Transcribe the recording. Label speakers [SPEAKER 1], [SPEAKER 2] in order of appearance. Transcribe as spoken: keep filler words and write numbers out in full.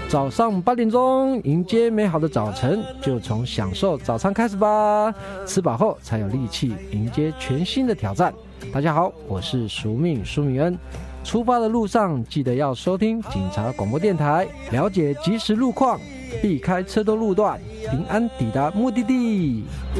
[SPEAKER 1] 早上八点钟，迎接美好的早晨，就从享受早餐开始吧。吃饱后才有力气迎接全新的挑战。大家好，我是赎命苏明恩。出发的路上，记得要收听警察广播电台，了解即时路况，避开车多路段，平安抵达目的地。